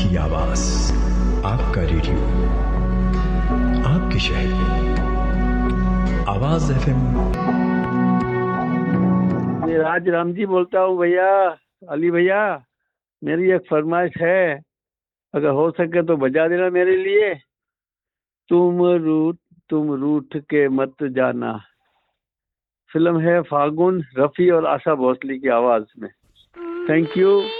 की आवाज, आपका रेडियो, आपके शहर, आवाज FM। मैं राज राम जी बोलता हूँ भैया, अली भैया। मेरी एक फरमाइश है, अगर हो सके तो बजा देना मेरे लिए। तुम रूठ के मत जाना। फिल्म है फागुन, रफ़ी और आशा भोसले की आवाज में। Thank you.